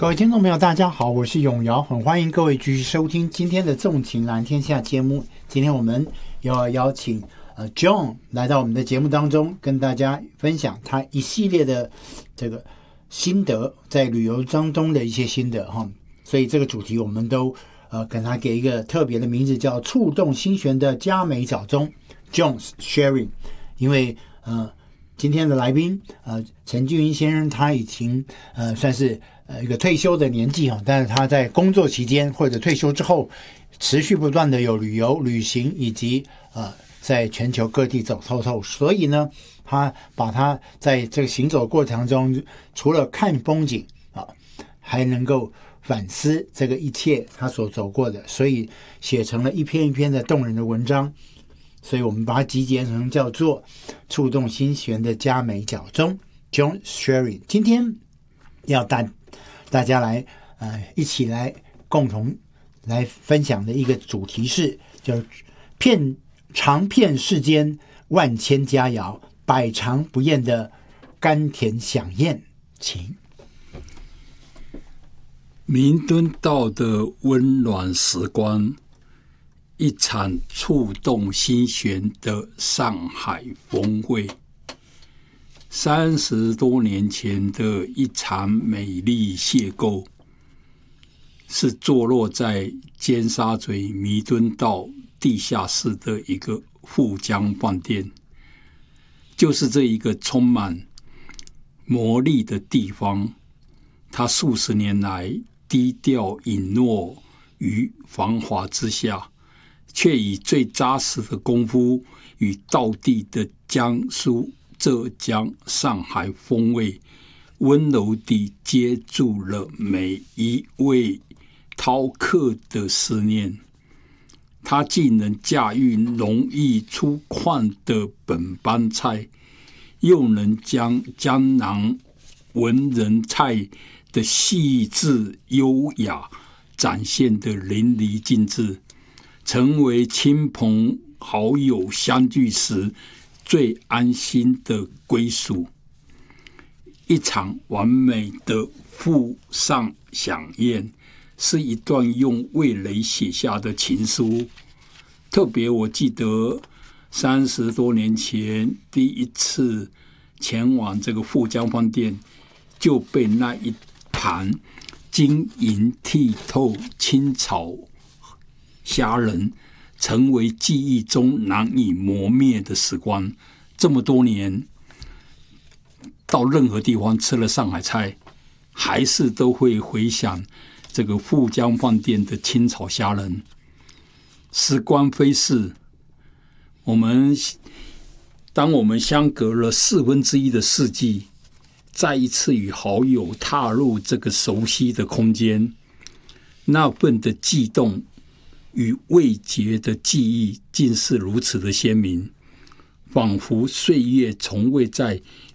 各位听众朋友大家好，我是永尧，很欢迎各位继续收听今天的纵情蓝天下节目。今天我们要邀请John 来到我们的节目当中，跟大家分享他一系列的这个心得，在旅游当中的一些心得哈。所以这个主题我们都跟他给一个特别的名字，叫触动心弦的佳美角钟 John's Sharing。因为今天的来宾陈俊英先生，他已经算是一个退休的年纪哈，但是他在工作期间或者退休之后，持续不断的有旅游、旅行以及在全球各地走透透。所以呢，他把他在这个行走过程中，除了看风景还能够反思这个一切他所走过的，所以写成了一篇一篇的动人的文章。所以我们把它集结成叫做触动心弦的佳美角钟 John's Sharing。 今天要大家来一起来共同来分享的一个主题是叫尝遍世间万千佳肴，百尝不厌的甘甜享宴。请。 弥敦道的温暖时光，一场触动心弦的上海风味，30多年前的一场美丽邂逅，是坐落在尖沙咀弥敦道地下室的一个富江饭店。就是这一个充满魔力的地方，它数十年来低调隐没于繁华之下，却以最扎实的功夫与道地的江苏、浙江、上海风味，温柔地接住了每一位饕客的思念。它既能驾驭容易粗犷的本帮菜，又能将江南文人菜的细致优雅展现得淋漓尽致，成为亲朋好友相聚时最安心的归属。一场完美的赴上飨宴，是一段用味蕾写下的情书。特别我记得30多年前第一次前往这个富江饭店，就被那一盘晶莹剔透清炒虾仁成为记忆中难以磨灭的时光。这么多年，到任何地方吃了上海菜，还是都会回想这个富江饭店的清炒虾仁。时光飞逝，当我们相隔了1/4的世纪，再一次与好友踏入这个熟悉的空间，那份的悸动与味觉的记忆竟是如此的鲜明，仿佛岁月从未在